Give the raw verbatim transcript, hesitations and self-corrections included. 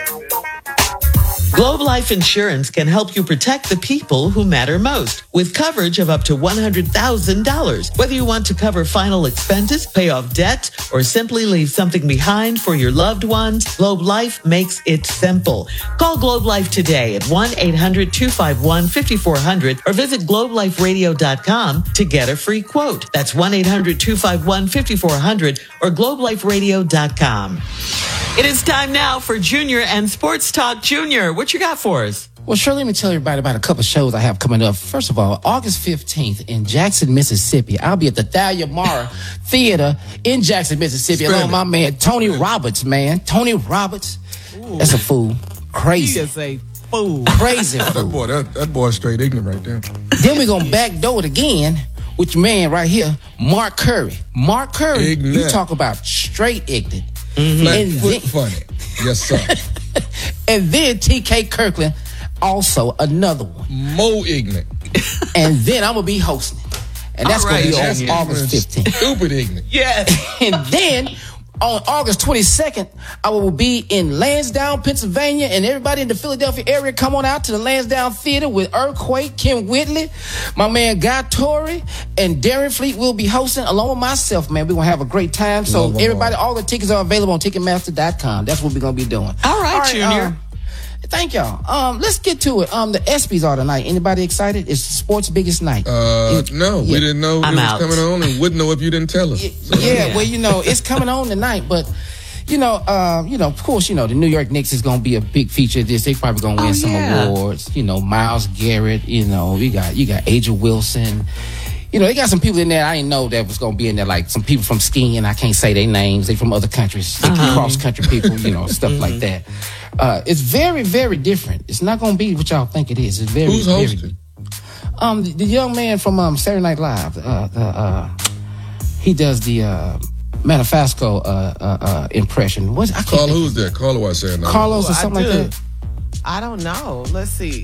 Globe Life Insurance can help you protect the people who matter most with coverage of up to one hundred thousand dollars. Whether you want to cover final expenses, pay off debt, or simply leave something behind for your loved ones, Globe Life makes it simple. Call Globe Life today at one eight hundred two five one five four zero zero or visit globe life radio dot com to get a free quote. That's one eight hundred two five one five four zero zero or globe life radio dot com. It is time now for Junior and Sports Talk. Junior, what you got for us? Well, Shirley, let me tell everybody about a couple shows I have coming up. First of all, August fifteenth in Jackson, Mississippi, I'll be at the Thalia Mara Theater in Jackson, Mississippi, Spend along it. with my man, Tony Roberts, man. Tony Roberts. Ooh. That's a fool. Crazy. He is a fool. Crazy That fool. boy, that, that boy's straight ignorant right there. Then we're going to backdoor it again with your man right here, Mark Curry. Mark Curry, Ignorant. you talk about straight ignorant. Flat And foot then- funny. Yes, sir. And then T K Kirkland, also another one. More ignorant. And then I'm going to be hosting. And that's All going to right, be on Junior. August fifteenth. Stupid ignorant. Yes. And then on August twenty-second, I will be in Lansdowne, Pennsylvania, and everybody in the Philadelphia area, come on out to the Lansdowne Theater with Earthquake, Kim Whitley, my man Guy Torrey, and Darren Fleet will be hosting along with myself, man. We're going to have a great time. So Love 'em everybody, all. all the tickets are available on ticketmaster dot com. That's what we're going to be doing. All right, Junior. um, thank y'all. Um, let's get to it. Um, the ESPYs are tonight. Anybody excited? It's sports' biggest night. Uh, It- no, yeah. we didn't know I'm it was out. coming on and wouldn't know if you didn't tell us. Yeah, So, yeah, Yeah. well, you know, it's coming on tonight, but you know, uh, you know, of course, you know, the New York Knicks is going to be a big feature of this. They probably going to win Oh, some yeah. awards. You know, Miles Garrett. You know, you got you got Aja Wilson. You know, they got some people in there I didn't know that was going to be in there, like some people from skiing. I can't say their names. They from other countries, they Uh-huh. cross country people. You know, stuff like that. Uh, it's very, very different. It's not going to be what y'all think it is. It's very, Who's very. hosting? Um, the, the young man from um Saturday Night Live. Uh, the, uh, he does the uh, Manifasco uh, uh, uh, impression. What I can't Carl, think- who's there? Carl, what I said now. Carlos or Well, I something like do. that. I don't know. Let's see.